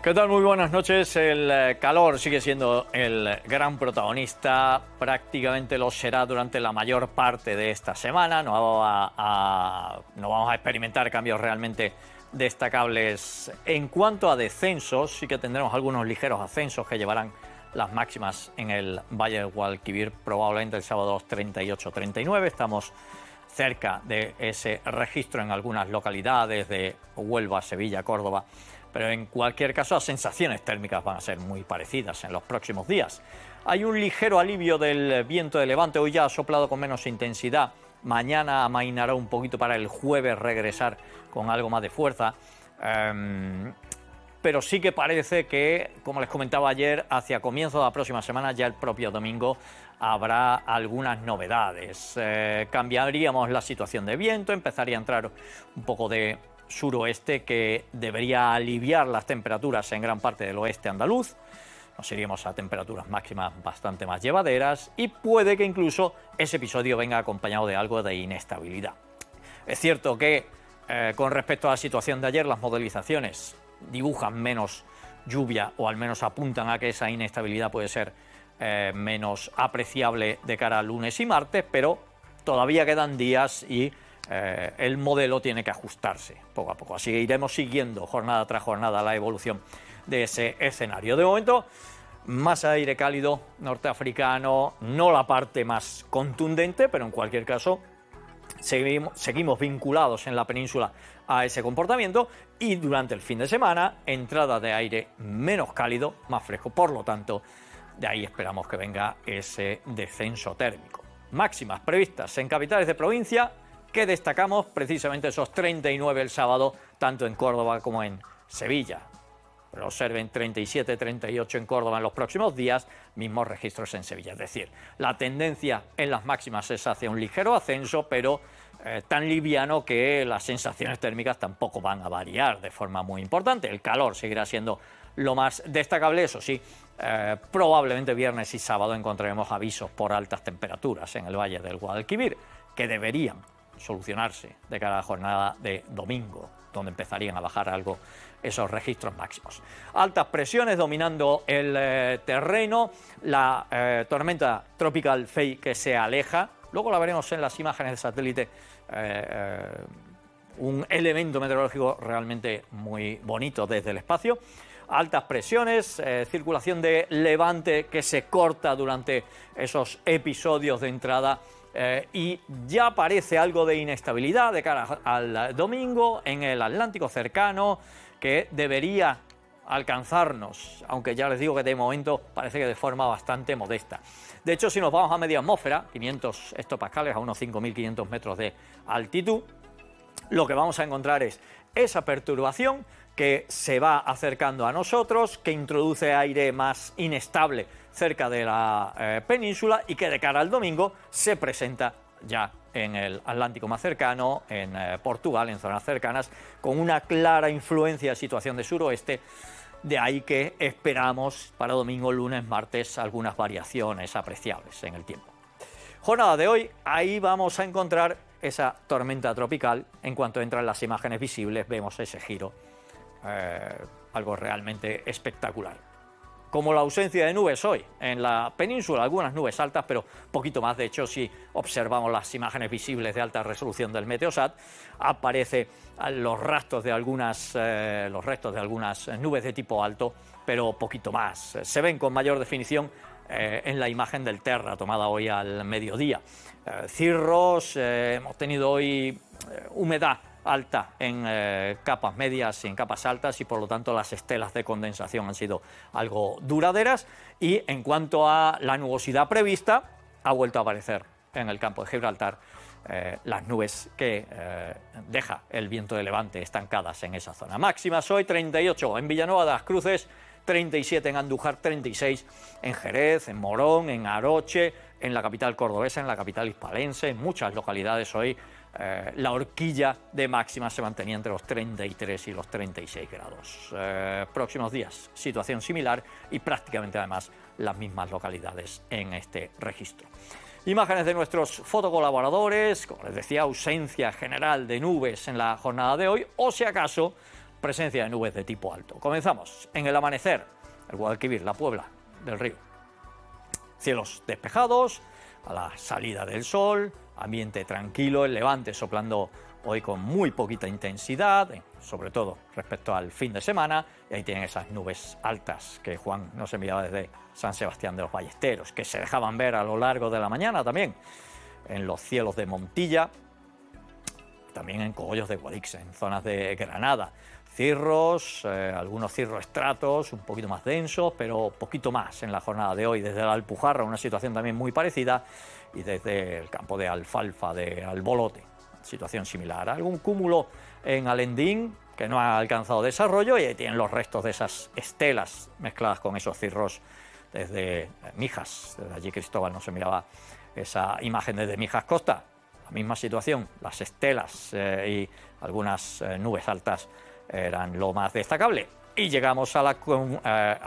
¿Qué tal? Muy buenas noches. El calor sigue siendo el gran protagonista. Prácticamente lo será durante la mayor parte de esta semana. No vamos a experimentar cambios realmente destacables. En cuanto a descensos, sí que tendremos algunos ligeros ascensos que llevarán las máximas en el Valle del Guadalquivir, probablemente el sábado los 38-39. Estamos cerca de ese registro en algunas localidades de Huelva, Sevilla, Córdoba. Pero en cualquier caso las sensaciones térmicas van a ser muy parecidas en los próximos días. Hay un ligero alivio del viento de levante, hoy ya ha soplado con menos intensidad, mañana amainará un poquito para el jueves regresar con algo más de fuerza, pero sí que parece que, como les comentaba ayer, hacia comienzo de la próxima semana, ya el propio domingo, habrá algunas novedades. Cambiaríamos la situación de viento, empezaría a entrar un poco de suroeste que debería aliviar las temperaturas en gran parte del oeste andaluz. Nos iríamos a temperaturas máximas bastante más llevaderas y puede que incluso ese episodio venga acompañado de algo de inestabilidad. Es cierto que con respecto a la situación de ayer, las modelizaciones dibujan menos lluvia o al menos apuntan a que esa inestabilidad puede ser menos apreciable de cara a lunes y martes, pero todavía quedan días y el modelo tiene que ajustarse poco a poco. Así que iremos siguiendo jornada tras jornada la evolución de ese escenario. De momento, más aire cálido norteafricano, no la parte más contundente, pero en cualquier caso seguimos vinculados en la península a ese comportamiento y durante el fin de semana, entrada de aire menos cálido, más fresco, por lo tanto, de ahí esperamos que venga ese descenso térmico. Máximas previstas en capitales de provincia, que destacamos precisamente esos 39 el sábado, tanto en Córdoba como en Sevilla. Pero observen 37, 38 en Córdoba en los próximos días, mismos registros en Sevilla. Es decir, la tendencia en las máximas es hacia un ligero ascenso, pero tan liviano que las sensaciones térmicas tampoco van a variar de forma muy importante. El calor seguirá siendo lo más destacable, eso sí, probablemente viernes y sábado encontraremos avisos por altas temperaturas en el Valle del Guadalquivir, que deberían solucionarse de cara a la jornada de domingo, donde empezarían a bajar algo esos registros máximos. Altas presiones dominando el terreno, la tormenta tropical Fei que se aleja, luego la veremos en las imágenes de satélite, un elemento meteorológico realmente muy bonito desde el espacio. Altas presiones, circulación de levante que se corta durante esos episodios de entrada y ya parece algo de inestabilidad de cara al domingo en el Atlántico cercano que debería alcanzarnos, aunque ya les digo que de momento parece que de forma bastante modesta. De hecho, si nos vamos a media atmósfera, 500 hectopascales a unos 5.500 metros de altitud, lo que vamos a encontrar es esa perturbación que se va acercando a nosotros, que introduce aire más inestable cerca de la península y que de cara al domingo se presenta ya en el Atlántico más cercano, en Portugal, en zonas cercanas, con una clara influencia de situación de suroeste. De ahí que esperamos para domingo, lunes, martes algunas variaciones apreciables en el tiempo. Jornada de hoy, ahí vamos a encontrar esa tormenta tropical. En cuanto entran las imágenes visibles vemos ese giro, algo realmente espectacular. Como la ausencia de nubes hoy en la península, algunas nubes altas, pero poquito más. De hecho, si observamos las imágenes visibles de alta resolución del Meteosat, aparece los restos de algunas nubes de tipo alto, pero poquito más. Se ven con mayor definición en la imagen del Terra tomada hoy al mediodía. Cirros, hemos tenido hoy humedad alta en capas medias y en capas altas y por lo tanto las estelas de condensación han sido algo duraderas y en cuanto a la nubosidad prevista ha vuelto a aparecer en el campo de Gibraltar las nubes que deja el viento de levante estancadas en esa zona. Máximas hoy 38 en Villanueva de las Cruces, 37 en Andújar, 36 en Jerez, en Morón, en Aroche, en la capital cordobesa, en la capital hispalense, en muchas localidades hoy la horquilla de máxima se mantenía entre los 33 y los 36 grados. Próximos días, situación similar y prácticamente además las mismas localidades en este registro. Imágenes de nuestros fotocolaboradores, como les decía, ausencia general de nubes en la jornada de hoy, o si acaso presencia de nubes de tipo alto. Comenzamos en el amanecer, el Guadalquivir, la Puebla del Río. Cielos despejados, a la salida del sol, ambiente tranquilo, el levante soplando hoy con muy poquita intensidad, sobre todo respecto al fin de semana, y ahí tienen esas nubes altas que Juan nos enviaba desde San Sebastián de los Ballesteros, que se dejaban ver a lo largo de la mañana también en los cielos de Montilla, también en Cogollos de Guadix, en zonas de Granada. Cirros, algunos cirroestratos un poquito más densos, pero poquito más en la jornada de hoy. Desde la Alpujarra, una situación también muy parecida, y desde el campo de Alfalfa, de Albolote, situación similar. Algún cúmulo en Alendín que no ha alcanzado desarrollo, y ahí tienen los restos de esas estelas mezcladas con esos cirros desde Mijas. Desde allí Cristóbal nos enviaba esa imagen desde Mijas Costa. La misma situación, las estelas y algunas nubes altas eran lo más destacable. Y llegamos a